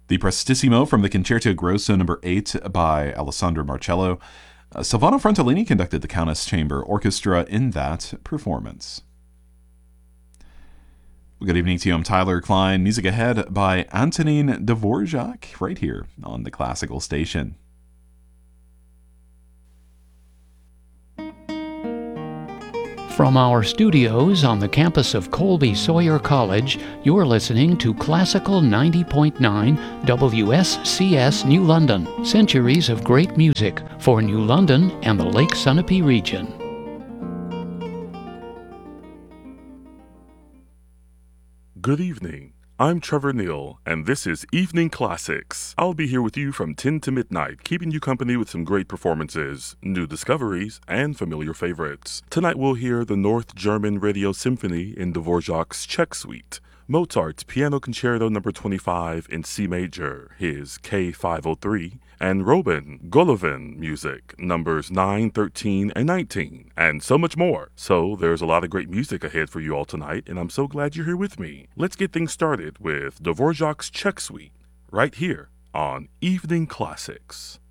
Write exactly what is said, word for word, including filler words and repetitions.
The Prestissimo from the Concerto Grosso number eight by Alessandro Marcello. Uh, Silvano Frontellini conducted the Countess Chamber Orchestra in that performance. Good evening to you. I'm Tyler Klein. Music ahead by Antonin Dvorak right here on the Classical Station. From our studios on the campus of Colby Sawyer College, you're listening to Classical ninety point nine W S C S New London. Centuries of great music for New London and the Lake Sunapee region. Good evening. I'm Trevor Neal, and this is Evening Classics. I'll be here with you from ten to midnight, keeping you company with some great performances, new discoveries, and familiar favorites. Tonight we'll hear the North German Radio Symphony in Dvorak's Czech Suite, Mozart's Piano Concerto number twenty-five in C major, his K five oh three, and Robin Golovin music, numbers nine, thirteen, and nineteen, and so much more. So there's a lot of great music ahead for you all tonight, and I'm so glad you're here with me. Let's get things started with Dvorak's Czech Suite, right here on Evening Classics.